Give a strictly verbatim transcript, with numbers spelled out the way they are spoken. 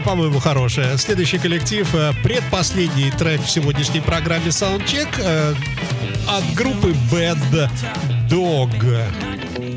по-моему, хорошая. Следующий коллектив, предпоследний трек в сегодняшней программе Soundcheck от группы Bad Dog.